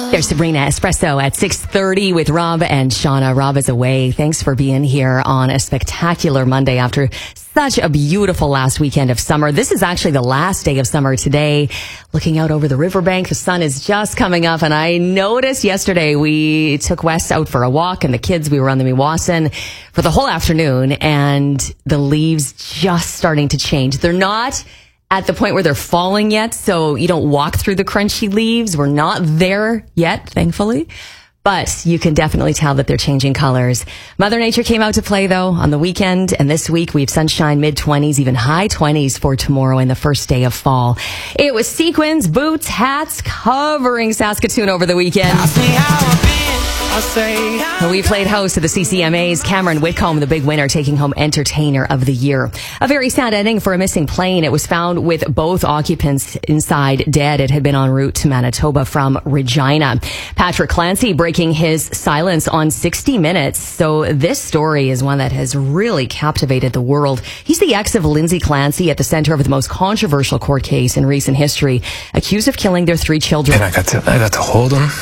There's Sabrina Espresso at 6:30 with Rob and Shauna. Rob is away. Thanks for being here on a spectacular Monday after such a beautiful last weekend of summer. This is actually the last day of summer today. Looking out over the riverbank, the sun is just coming up, and I noticed yesterday we took Wes out for a walk and the kids, we were on the Meewasin for the whole afternoon, and the leaves just starting to change. They're not at the point where they're falling yet, so you don't walk through the crunchy leaves. We're not there yet, thankfully. But you can definitely tell that they're changing colors. Mother Nature came out to play, though, on the weekend. And this week, we have sunshine, mid-20s, even high 20s for tomorrow and the first day of fall. It was sequins, boots, hats covering Saskatoon over the weekend. We played host to the CCMAs. Cameron Whitcomb, the big winner, taking home Entertainer of the Year. A very sad ending for a missing plane. It was found with both occupants inside dead. It had been en route to Manitoba from Regina. Patrick Clancy breaking his silence on 60 Minutes. So this story is one that has really captivated the world. He's the ex of Lindsay Clancy, at the center of the most controversial court case in recent history, accused of killing their 3 children. And I got to hold him.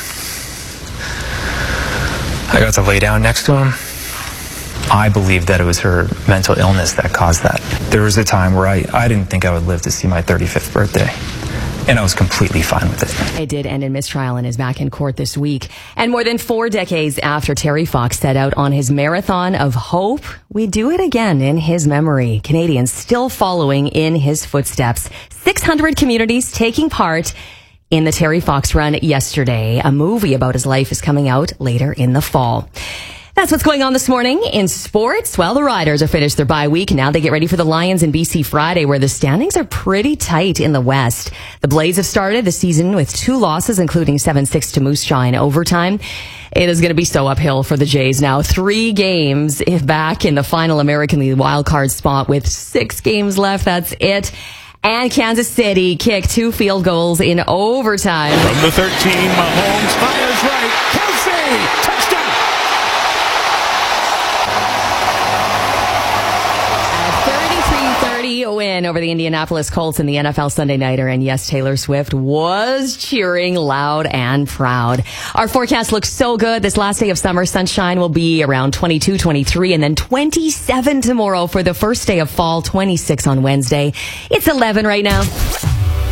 I got to lay down next to him. I believe that it was her mental illness that caused that. There was a time where I didn't think I would live to see my 35th birthday. And I was completely fine with it. It did end in mistrial and is back in court this week. And more than 4 decades after Terry Fox set out on his marathon of hope, we do it again in his memory. Canadians still following in his footsteps. 600 communities taking part in the Terry Fox Run yesterday. A movie about his life is coming out later in the fall. That's what's going on this morning in sports. Well, the Riders have finished their bye week. Now they get ready for the Lions in BC Friday, where the standings are pretty tight in the West. The Blades have started the season with 2 losses, including 7-6 to Moose Jaw in overtime. It is going to be so uphill for the Jays now. 3 games back in the final American League wildcard spot with 6 games left. That's it. And Kansas City kicked 2 field goals in overtime. From the 13, Mahomes fires right. Kelsey, touchdown. A 33-30 win over the Indianapolis Colts in the NFL Sunday Nighter. And yes, Taylor Swift was cheering loud and proud. Our forecast looks so good. This last day of summer, sunshine will be around 22, 23, and then 27 tomorrow for the first day of fall, 26 on Wednesday. It's 11 right now.